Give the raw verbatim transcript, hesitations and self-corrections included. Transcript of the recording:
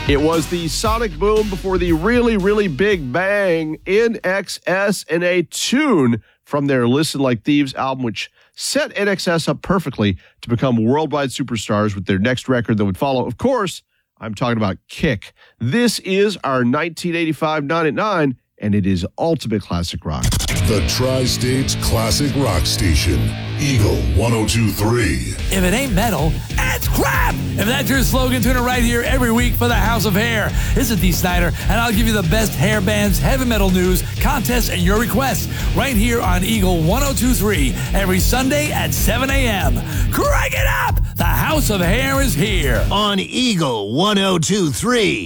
It was the sonic boom before the really, really big bang. In X S and a tune from their Listen Like Thieves album, which set N X S up perfectly to become worldwide superstars with their next record that would follow. Of course, I'm talking about Kick. This is our nineteen eighty-five nine at nine, and it is ultimate classic rock. The Tri-States Classic Rock Station, Eagle one oh two point three. If it ain't metal, it's crap! If that's your slogan, tune in right here every week for the House of Hair. This is Dee Snider, and I'll give you the best hair bands, heavy metal news, contests, and your requests right here on Eagle one oh two point three every Sunday at seven a.m. Crank it up! The House of Hair is here on Eagle one oh two point three.